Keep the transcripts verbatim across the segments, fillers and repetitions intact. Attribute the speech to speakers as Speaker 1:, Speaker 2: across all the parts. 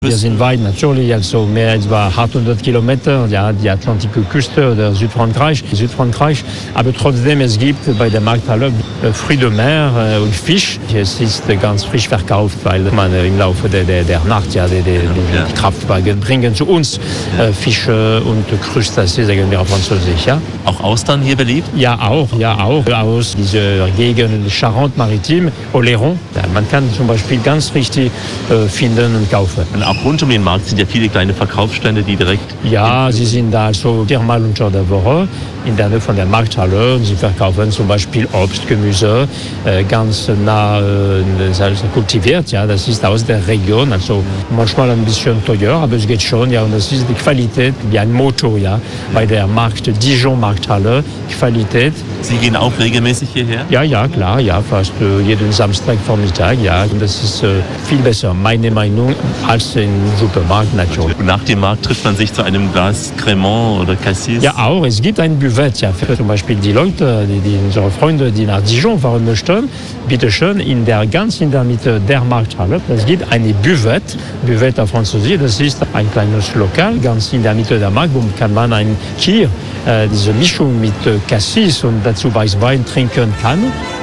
Speaker 1: Wir sind weit natürlich, also mehr als achthundert Kilometer, ja, die atlantische Küste oder Südfrankreich, Südfrankreich. Aber trotzdem, es gibt bei der Markthalle Fruits de Mer und Fisch. Es ist ganz frisch verkauft, weil man im Laufe der, der, der Nacht, ja, die, die, die, die Kraftwagen bringen zu uns äh, Fische und Krustaceen, sagen wir auf Französisch. Ja.
Speaker 2: Auch Austern hier beliebt?
Speaker 1: Ja, auch, ja, auch. Aus dieser Gegend Charente-Maritime, Oléron. Ja, man kann zum Beispiel ganz richtig äh, finden und kaufen.
Speaker 2: Und auch rund um den Markt sind ja viele kleine Verkaufsstände, die direkt...
Speaker 1: Ja, sie sind da so viermal unter der Woche in der Nähe von der Markthalle. Sie verkaufen zum Beispiel Obst, Gemüse, äh, ganz nah äh, kultiviert. Ja, das ist aus der Region. Also manchmal ein bisschen teuer, aber es geht schon. Ja, und das ist die Qualität, wie ein Motto, ja, bei der Markt Dijon Markthalle. Qualität.
Speaker 2: Sie gehen auch regelmäßig hierher?
Speaker 1: Ja, ja, klar, ja, fast äh, jeden Samstagvormittag. Ja, und das ist äh, viel besser, meine Meinung, als im Supermarkt natürlich.
Speaker 2: Und nach dem Markt trifft man sich zu einem Glas Cremant oder Cassis?
Speaker 1: Ja, auch. Es gibt ein Buvette, ja, für zum Beispiel die Leute, die, die unsere Freunde, die nach Dijon fahren möchten, bitte schön, in der ganz in der Mitte der Markthalle. Es gibt eine Buvette, Buvette auf Französisch, das ist ein kleines Lokal, ganz in der Mitte der Markt, wo kann man ein Kier, äh, diese Mischung mit äh, Cassis und dazu Weißwein trinken kann.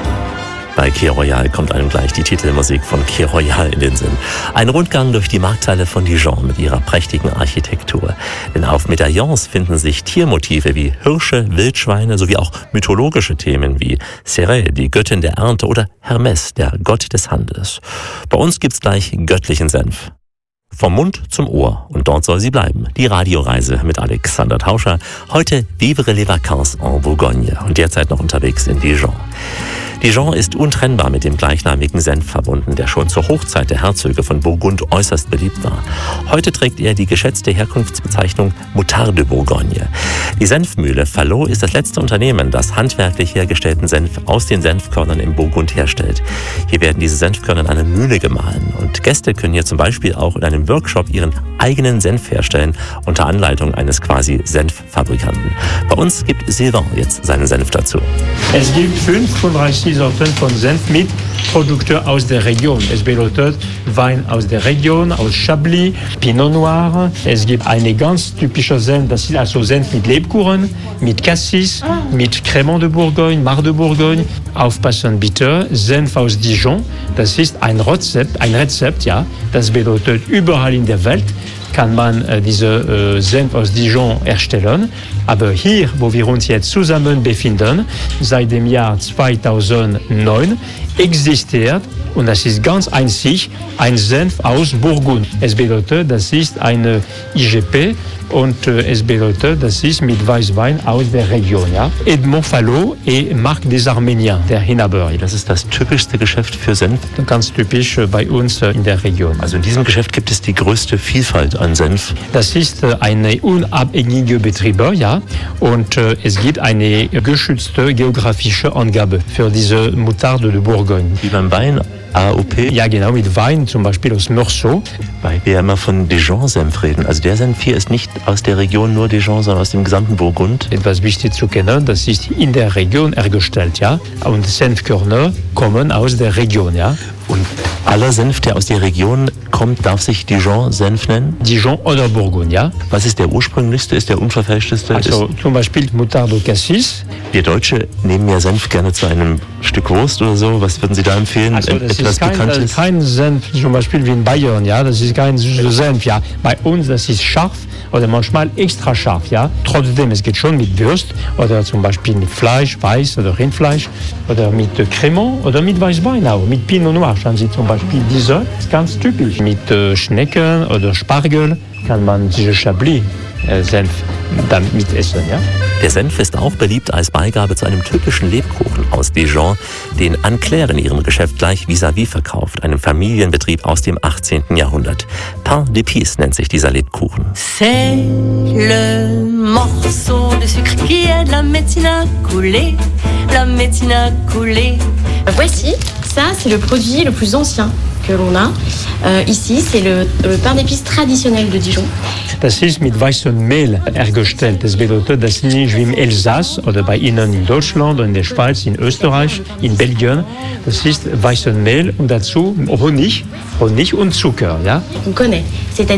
Speaker 2: Bei Quai Royal kommt einem gleich die Titelmusik von Quai Royal in den Sinn. Ein Rundgang durch die Markthalle von Dijon mit ihrer prächtigen Architektur. Denn auf Medaillons finden sich Tiermotive wie Hirsche, Wildschweine sowie auch mythologische Themen wie Cérès, die Göttin der Ernte, oder Hermès, der Gott des Handels. Bei uns gibt's gleich göttlichen Senf. Vom Mund zum Ohr, und dort soll sie bleiben. Die Radioreise mit Alexander Tauscher. Heute Vivre les vacances en Bourgogne und derzeit noch unterwegs in Dijon. Dijon ist untrennbar mit dem gleichnamigen Senf verbunden, der schon zur Hochzeit der Herzöge von Burgund äußerst beliebt war. Heute trägt er die geschätzte Herkunftsbezeichnung Moutarde de Bourgogne. Die Senfmühle Fallot ist das letzte Unternehmen, das handwerklich hergestellten Senf aus den Senfkörnern im Burgund herstellt. Hier werden diese Senfkörner in einer Mühle gemahlen und Gäste können hier zum Beispiel auch in einem Workshop ihren eigenen Senf herstellen, unter Anleitung eines quasi Senffabrikanten. Bei uns gibt Sylvain jetzt seinen Senf dazu.
Speaker 1: Es gibt fünfunddreißig Sorten von Senf mit Produkten aus der Region. Es bedeutet Wein aus der Region, aus Chablis, Pinot Noir. Es gibt eine ganz typische Senf, das ist also Senf mit Lebkuchen, mit Cassis, mit Cremant de Bourgogne, Mar de Bourgogne. Aufpassen bitte, Senf aus Dijon, das ist ein Rezept, ein Rezept, ja. Das bedeutet, überall in der Welt kann man äh, diese äh, Senf aus Dijon erstellen. Aber hier, wo wir uns jetzt zusammen befinden, seit dem Jahr zweitausendneun, existiert, und das ist ganz einzig, ein Senf aus Burgund. Es bedeutet, das ist eine I G P und äh, es bedeutet, das ist mit Weißwein aus der Region. Ja? Edmond Fallot et Marc des Arméniens, der Inhaber.
Speaker 2: Das ist das typischste Geschäft für Senf?
Speaker 1: Ganz typisch äh, bei uns äh, in der Region.
Speaker 2: Also in diesem Geschäft gibt es die größte Vielfalt an Senf?
Speaker 1: Das ist äh, eine unabhängige Betrieb, ja, und äh, es gibt eine geschützte geografische Angabe für diese Moutarde de Bourgogne.
Speaker 2: Wie beim Wein? A O P?
Speaker 1: Ja, genau, mit Wein, zum Beispiel aus Meursault.
Speaker 2: Weil wir ja immer von Dijon-Senf reden. Also der Senf hier ist nicht aus der Region nur Dijon, sondern aus dem gesamten Burgund.
Speaker 1: Etwas wichtig zu kennen, das ist in der Region hergestellt, ja. Und Senfkörner kommen aus der Region, ja.
Speaker 2: Und aller Senf, der aus der Region kommt, darf sich Dijon-Senf nennen?
Speaker 1: Dijon oder Bourgogne, ja.
Speaker 2: Was ist der ursprünglichste, ist der unverfälschteste?
Speaker 1: Also
Speaker 2: ist
Speaker 1: zum Beispiel Moutarde Cassis.
Speaker 2: Wir Deutsche nehmen ja Senf gerne zu einem Stück Wurst oder so. Was würden Sie da empfehlen?
Speaker 1: Also das
Speaker 2: Etwas
Speaker 1: ist kein,
Speaker 2: Bekanntes?
Speaker 1: Das ist kein Senf, zum Beispiel wie in Bayern, ja. Das ist kein süßer Senf, ja. Bei uns, das ist scharf oder manchmal extra scharf, ja. Trotzdem, es geht schon mit Würst oder zum Beispiel mit Fleisch, Weiß oder Rindfleisch oder mit Cremant oder mit Weißwein auch, mit Pinot Noir. Schauen Sie zum Beispiel diese, ist ganz typisch. Mit äh, Schnecken oder Spargel kann man diese Chablis äh, Senf damit essen, ja.
Speaker 2: Der Senf ist auch beliebt als Beigabe zu einem typischen Lebkuchen aus Dijon, den Anne Claire in ihrem Geschäft gleich vis-à-vis verkauft, einem Familienbetrieb aus dem achtzehnten Jahrhundert. Pain d'épices nennt sich dieser Lebkuchen.
Speaker 3: C'est le morceau de sucre qui aide la médecine à couler, la médecine à couler.
Speaker 4: Voici, ça c'est le produit le plus ancien que l'on a euh, ici. C'est le, le pain d'épices traditionnel de Dijon.
Speaker 1: Das ist mit weißem Mehl hergestellt. Das bedeutet, das ist nicht wie im Elsass oder bei Ihnen in Deutschland oder in der Schweiz, in Österreich, in Belgien. Das ist weißes Mehl und dazu Honig, Honig und Zucker. Ja?
Speaker 4: On connaît. C'est